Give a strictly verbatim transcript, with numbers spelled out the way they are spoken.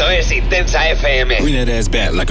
Esto es Intensa F M. Bring that ass back like